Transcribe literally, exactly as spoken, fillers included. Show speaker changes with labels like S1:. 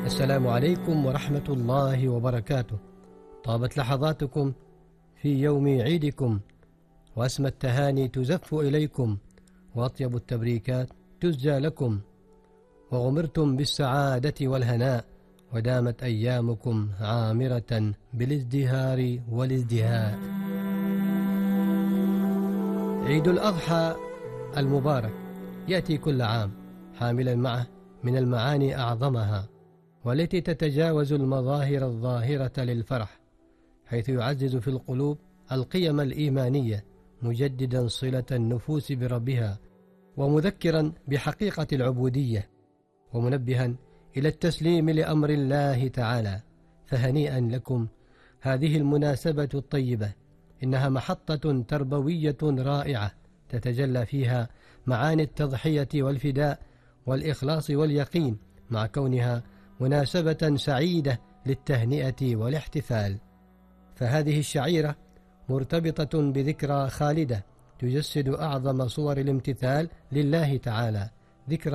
S1: السلام عليكم ورحمة الله وبركاته. طابت لحظاتكم في يوم عيدكم، وأسمى التهاني تزف إليكم، وأطيب التبريكات تزجى لكم، وغمرتم بالسعادة والهناء، ودامت أيامكم عامرة بالازدهار والازدهاء. عيد الأضحى المبارك يأتي كل عام حاملا معه من المعاني أعظمها، والتي تتجاوز المظاهر الظاهرة للفرح، حيث يعزز في القلوب القيم الإيمانية، مجددا صلة النفوس بربها، ومذكرا بحقيقة العبودية، ومنبها إلى التسليم لأمر الله تعالى. فهنيئا لكم هذه المناسبة الطيبة، إنها محطة تربوية رائعة تتجلى فيها معاني التضحية والفداء والإخلاص واليقين، مع كونها مناسبة سعيدة للتهنئة والاحتفال. فهذه الشعيرة مرتبطة بذكرى خالدة تجسد أعظم صور الامتثال لله تعالى، ذكرى